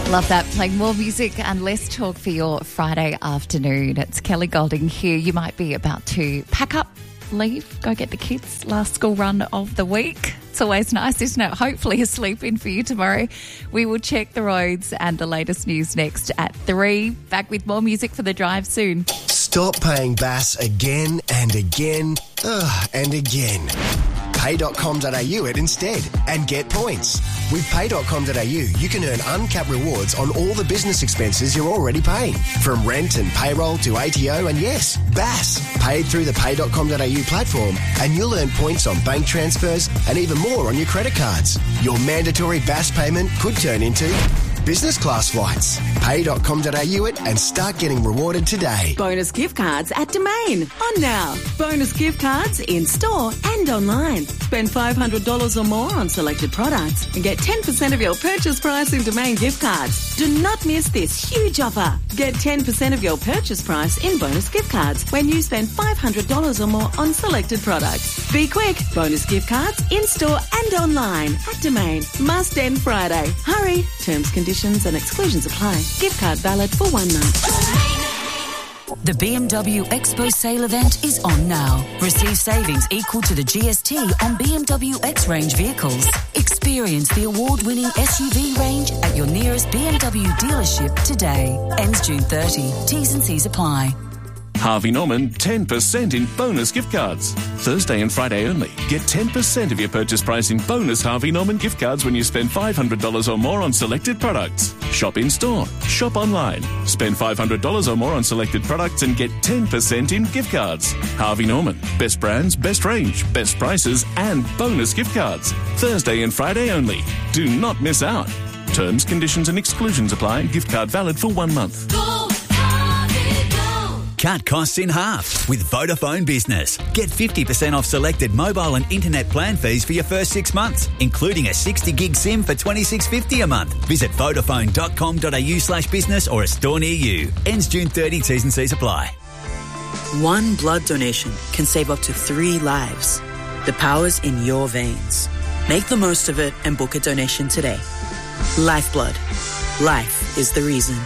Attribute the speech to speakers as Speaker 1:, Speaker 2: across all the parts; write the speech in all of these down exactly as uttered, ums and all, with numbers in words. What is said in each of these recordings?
Speaker 1: Love that. Playing more music and less talk for your Friday afternoon. It's Kelly Golding here. You might be about to pack up, leave, go get the kids. Last school run of the week. It's always nice, isn't it? Hopefully a sleep in for you tomorrow. We will check the roads and the latest news next at three. Back with more music for the drive soon.
Speaker 2: Stop paying B A S again and again ugh, and again. pay dot com dot a u it instead and get points. With pay dot com dot a u, you can earn uncapped rewards on all the business expenses you're already paying. From rent and payroll to A T O and yes, B A S. Paid through the pay dot com dot a u platform and you'll earn points on bank transfers and even more on your credit cards. Your mandatory B A S payment could turn into business class flights. pay dot com dot a u it and start getting rewarded today.
Speaker 3: Bonus gift cards at Domain. On now. Bonus gift cards in store and online. Spend five hundred dollars or more on selected products and get ten percent of your purchase price in Domain gift cards. Do not miss this huge offer. Get ten percent of your purchase price in bonus gift cards when you spend five hundred dollars or more on selected products. Be quick. Bonus gift cards in store and online at Domain. Must end Friday. Hurry. Terms, conditions and exclusions apply. Gift card valid for one month.
Speaker 4: The B M W Expo sale event is on now. Receive savings equal to the G S T on B M W X-Range vehicles. Experience the award-winning S U V range at your nearest B M W dealership today. Ends June thirtieth. T's and C's apply.
Speaker 5: Harvey Norman, ten percent in bonus gift cards. Thursday and Friday only. Get ten percent of your purchase price in bonus Harvey Norman gift cards when you spend five hundred dollars or more on selected products. Shop in store. Shop online. Spend five hundred dollars or more on selected products and get ten percent in gift cards. Harvey Norman. Best brands, best range, best prices and bonus gift cards. Thursday and Friday only. Do not miss out. Terms, conditions and exclusions apply. Gift card valid for one month.
Speaker 6: Go! Cut costs in half with Vodafone Business. Get fifty percent off selected mobile and internet plan fees for your first six months, including a sixty gig SIM for twenty-six dollars fifty a month. Visit vodafone dot com dot a u slash business or a store near you. Ends June thirtieth. T's and C's apply.
Speaker 7: One blood donation can save up to three lives. The power's in your veins. Make the most of it and book a donation today. Lifeblood. Life is the reason.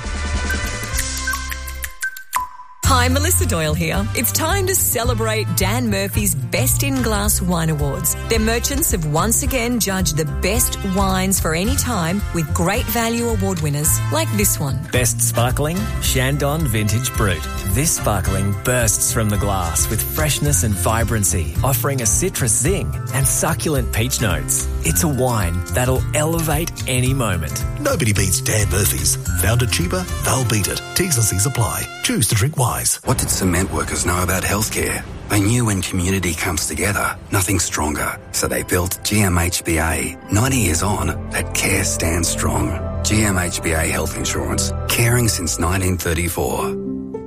Speaker 8: Hi, Melissa Doyle here. It's time to celebrate Dan Murphy's Best in Glass Wine Awards. Their merchants have once again judged the best wines for any time with great value award winners like this one.
Speaker 9: Best Sparkling, Shandong Vintage Brut. This sparkling bursts from the glass with freshness and vibrancy, offering a citrus zing and succulent peach notes. It's a wine that'll elevate any moment.
Speaker 10: Nobody beats Dan Murphy's. Found it cheaper, they'll beat it. T's and C's apply. Choose to drink wise.
Speaker 11: What did cement workers know about healthcare? They knew when community comes together, nothing's stronger. So they built G M H B A. ninety years on, that care stands strong. G M H B A Health Insurance. Caring since nineteen thirty-four.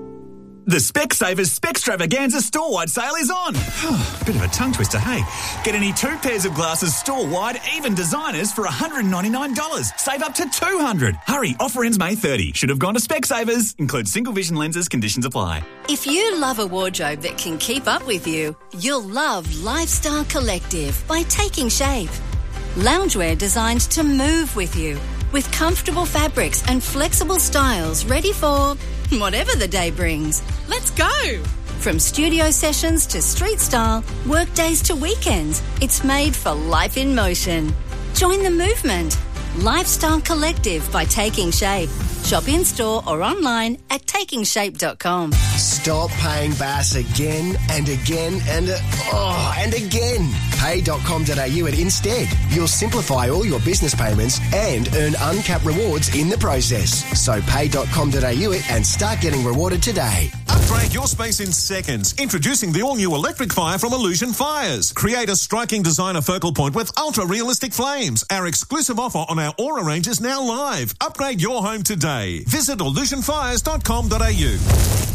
Speaker 12: The Specsavers Spextravaganza store-wide sale is on. Bit of a tongue twister, hey? Get any two pairs of glasses store-wide, even designers, for one hundred ninety-nine dollars. Save up to two hundred dollars. Hurry, offer ends May thirtieth. Should have gone to Specsavers. Includes single vision lenses, conditions apply.
Speaker 13: If you love a wardrobe that can keep up with you, you'll love Lifestyle Collective by Taking Shape. Loungewear designed to move with you, with comfortable fabrics and flexible styles ready for whatever the day brings. Let's go! From studio sessions to street style, work days to weekends, it's made for life in motion. Join the movement. Lifestyle Collective by Taking Shape. Shop in store or online at taking shape dot com.
Speaker 2: Stop paying B A S again and again and uh, oh, and again. pay dot com dot a u it instead. You'll simplify all your business payments and earn uncapped rewards in the process. So pay dot com dot a u it and start getting rewarded today.
Speaker 14: Upgrade your space in seconds. Introducing the all-new electric fire from Illusion Fires. Create a striking designer focal point with ultra-realistic flames. Our exclusive offer on our Aura range is now live. Upgrade your home today. Visit illusion fires dot com dot a u.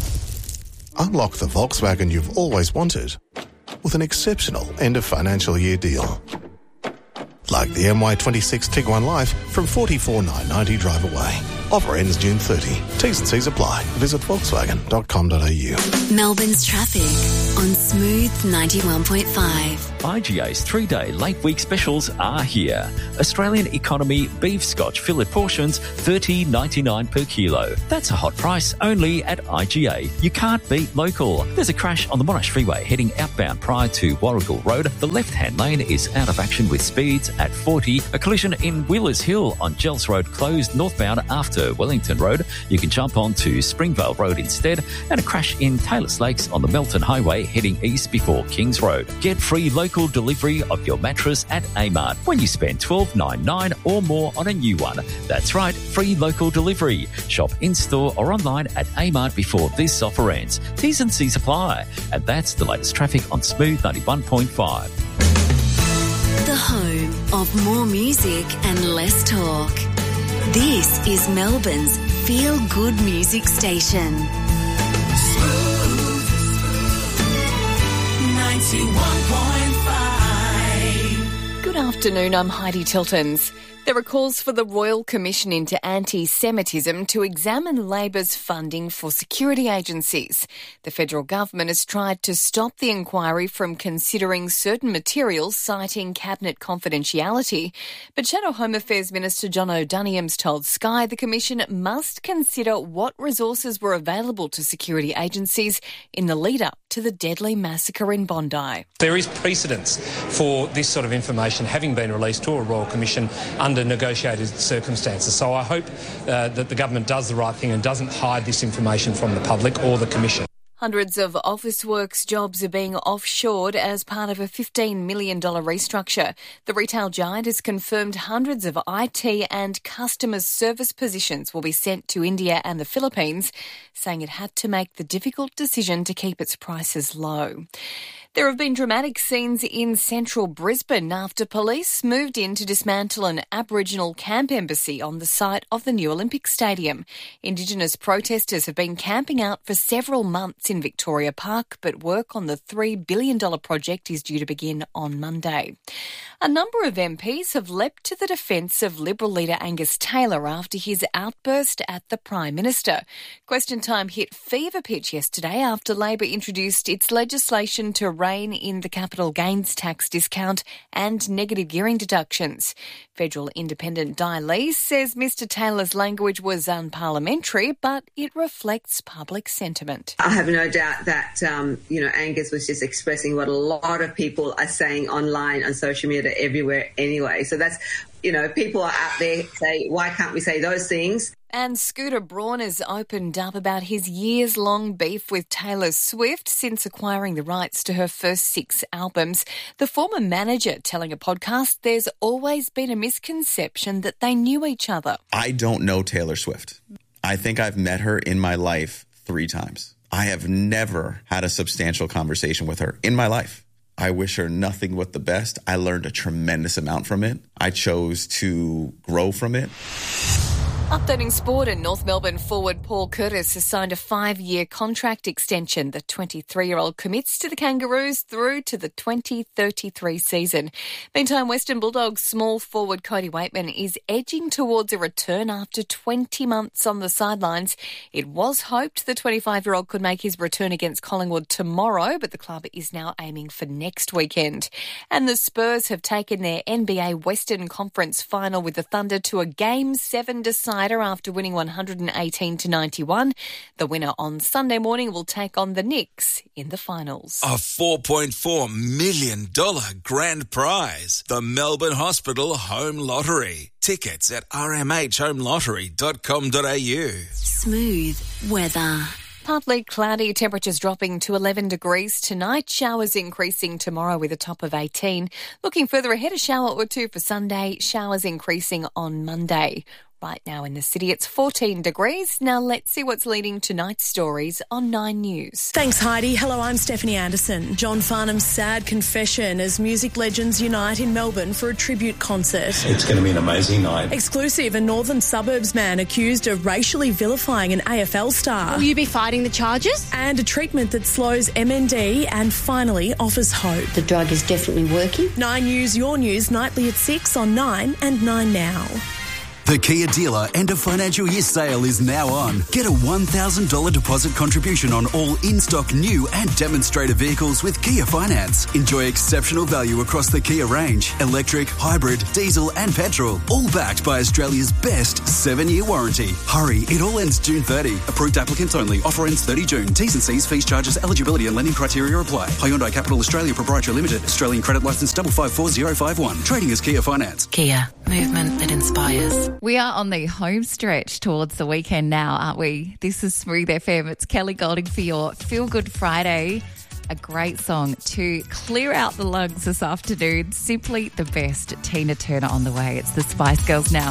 Speaker 15: Unlock the Volkswagen you've always wanted with an exceptional end of financial year deal. Like the M Y twenty-six Tiguan Life from forty-four thousand nine hundred ninety drive away. Offer ends June thirtieth. T's and C's apply. Visit volkswagen dot com dot a u.
Speaker 16: Melbourne's traffic.
Speaker 13: on Smooth ninety-one point five.
Speaker 16: I G A's three-day late week specials are here. Australian economy beef scotch fillet portions, thirty dollars ninety-nine per kilo. That's a hot price only at I G A. You can't beat local. There's a crash on the Monash Freeway heading outbound prior to Warrigal Road. The left-hand lane is out of action with speeds at forty. A collision in Wheelers Hill on Gels Road closed northbound after Wellington Road. You can jump on to Springvale Road instead. And a crash in Taylors Lakes on the Melton Highway heading east before Kings Road. Get free local delivery of your mattress at Amart when you spend twelve dollars ninety-nine or more on a new one. That's right, free local delivery. Shop in-store or online at Amart before this offer ends. T's and C's apply. And that's the latest traffic on Smooth ninety-one point five.
Speaker 13: The home of more music and less talk. This is Melbourne's feel-good music station.
Speaker 17: Smooth ninety-one point five.
Speaker 18: Good afternoon, I'm Heidi Tiltons. There are calls for the Royal Commission into Anti-Semitism to examine Labor's funding for security agencies. The federal government has tried to stop the inquiry from considering certain materials citing cabinet confidentiality. But Shadow Home Affairs Minister John O'Doniham's told Sky the Commission must consider what resources were available to security agencies in the lead-up to the deadly massacre in Bondi.
Speaker 19: There is precedence for this sort of information having been released to a Royal Commission under negotiated circumstances. So I hope uh, that the government does the right thing and doesn't hide this information from the public or the Commission.
Speaker 18: Hundreds of Officeworks jobs are being offshored as part of a fifteen million dollars restructure. The retail giant has confirmed hundreds of I T and customer service positions will be sent to India and the Philippines, saying it had to make the difficult decision to keep its prices low. There have been dramatic scenes in central Brisbane after police moved in to dismantle an Aboriginal camp embassy on the site of the new Olympic Stadium. Indigenous protesters have been camping out for several months in Victoria Park, but work on the three billion dollars project is due to begin on Monday. A number of M Ps have leapt to the defence of Liberal leader Angus Taylor after his outburst at the Prime Minister. Question Time hit fever pitch yesterday after Labor introduced its legislation to rein in the capital gains tax discount and negative gearing deductions. Federal Independent Di Lee says Mr Taylor's language was unparliamentary, but it reflects public sentiment.
Speaker 20: I have no doubt that, um, you know, Angus was just expressing what a lot of people are saying online, on social media, everywhere anyway. So that's, you know, people are out there say, why can't we say those things?
Speaker 18: And Scooter Braun has opened up about his years-long beef with Taylor Swift since acquiring the rights to her first six albums. The former manager telling a podcast there's always been a misconception that they knew each other.
Speaker 21: I don't know Taylor Swift. I think I've met her in my life three times. I have never had a substantial conversation with her in my life. I wish her nothing but the best. I learned a tremendous amount from it. I chose to grow from it.
Speaker 18: Updating sport, and North Melbourne forward Paul Curtis has signed a five-year contract extension. The twenty-three-year-old commits to the Kangaroos through to the twenty thirty-three season. Meantime, Western Bulldogs small forward Cody Waitman is edging towards a return after twenty months on the sidelines. It was hoped the twenty-five-year-old could make his return against Collingwood tomorrow, but the club is now aiming for next weekend. And the Spurs have taken their N B A Western Conference final with the Thunder to a Game seven decider after winning one eighteen to ninety-one. The winner on Sunday morning will take on the Knicks in the finals.
Speaker 22: A four point four million dollars grand prize. The Melbourne Hospital Home Lottery. Tickets at r m h home lottery dot com dot a u.
Speaker 13: Smooth weather.
Speaker 18: Partly cloudy, temperatures dropping to eleven degrees tonight. Showers increasing tomorrow with a top of eighteen. Looking further ahead, a shower or two for Sunday. Showers increasing on Monday. Right now in the city, it's fourteen degrees. Now let's see what's leading tonight's stories on Nine News.
Speaker 23: Thanks, Heidi. Hello, I'm Stephanie Anderson. John Farnham's sad confession as music legends unite in Melbourne for a tribute concert.
Speaker 24: It's going to be an amazing night.
Speaker 23: Exclusive, a northern suburbs man accused of racially vilifying an A F L star.
Speaker 25: Will you be fighting the charges?
Speaker 23: And a treatment that slows M N D and finally offers hope.
Speaker 25: The drug is definitely working.
Speaker 23: Nine News, your news, nightly at six on Nine and Nine Now.
Speaker 1: The Kia dealer end of financial year sale is now on. Get a one thousand dollars deposit contribution on all in-stock new and demonstrator vehicles with Kia Finance. Enjoy exceptional value across the Kia range. Electric, hybrid, diesel and petrol. All backed by Australia's best seven-year warranty. Hurry, it all ends June thirtieth. Approved applicants only. Offer ends thirtieth June. T's and C's, fees, charges, eligibility and lending criteria apply. Hyundai Capital Australia Proprietary Limited. Australian credit licence double five four zero five one. Trading as Kia Finance.
Speaker 3: Kia. Movement that inspires.
Speaker 4: We are on the home stretch towards the weekend now, aren't we? This is Smooth F M. It's Kelly Golding for your Feel Good Friday. A great song to clear out the lungs this afternoon. Simply the best. Tina Turner on the way. It's the Spice Girls now.